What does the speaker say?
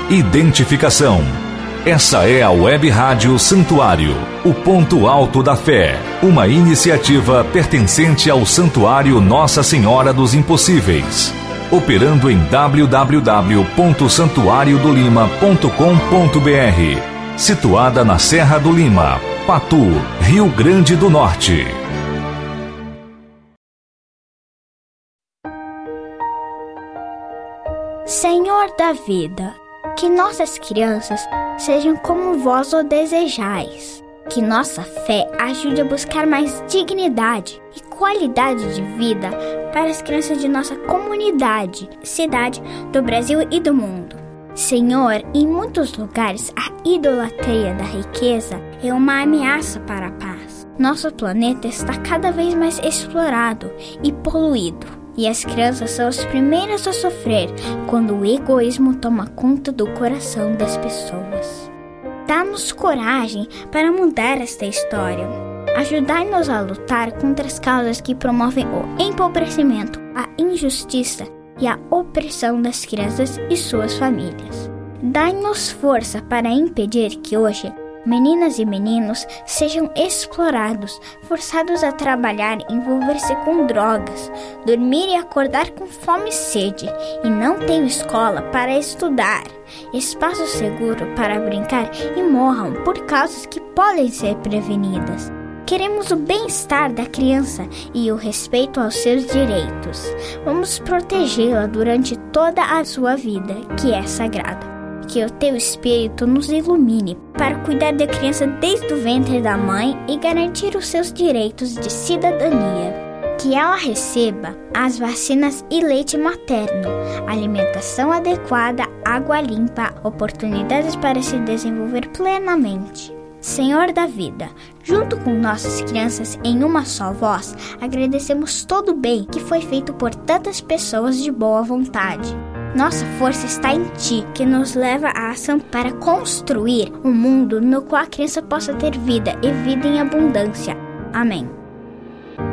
identificação. Essa é a Web Rádio Santuário, o ponto alto da fé, uma iniciativa pertencente ao Santuário Nossa Senhora dos Impossíveis, operando em www.santuariodolima.com.br, situada na Serra do Lima, Patu, Rio Grande do Norte. Senhor da vida, que nossas crianças sejam como vós o desejais. Que nossa fé ajude a buscar mais dignidade e qualidade de vida para as crianças de nossa comunidade, cidade, do Brasil e do mundo. Senhor, em muitos lugares a idolatria da riqueza é uma ameaça para a paz. Nosso planeta está cada vez mais explorado e poluído. E as crianças são as primeiras a sofrer quando o egoísmo toma conta do coração das pessoas. Dá-nos coragem para mudar esta história. Ajudai-nos a lutar contra as causas que promovem o empobrecimento, a injustiça e a opressão das crianças e suas famílias. Dai-nos força para impedir que hoje meninas e meninos sejam explorados, forçados a trabalhar e envolver-se com drogas, dormir e acordar com fome e sede, e não tenham escola para estudar, espaço seguro para brincar e morram por causas que podem ser prevenidas. Queremos o bem-estar da criança e o respeito aos seus direitos. Vamos protegê-la durante toda a sua vida, que é sagrada. Que o teu Espírito nos ilumine para cuidar da criança desde o ventre da mãe e garantir os seus direitos de cidadania. Que ela receba as vacinas e leite materno, alimentação adequada, água limpa, oportunidades para se desenvolver plenamente. Senhor da vida, junto com nossas crianças em uma só voz, agradecemos todo o bem que foi feito por tantas pessoas de boa vontade. Nossa força está em Ti, que nos leva à ação para construir um mundo no qual a criança possa ter vida e vida em abundância. Amém.